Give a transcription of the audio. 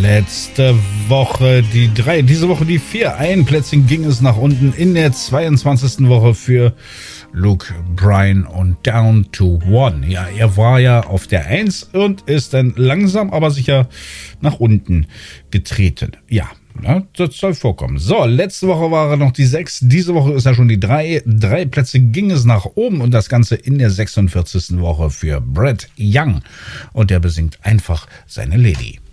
Letzte Woche die 3, diese Woche die 4. Ein Plätzchen ging es nach unten in der 22. Woche für Luke Bryan und Down to One. Ja, er war ja auf der 1 und ist dann langsam, aber sicher nach unten getreten. Ja, das soll vorkommen. So, letzte Woche war er noch die 6, diese Woche ist er schon die 3. 3 Plätze ging es nach oben und das Ganze in der 46. Woche für Brett Young. Und er besingt einfach seine Lady.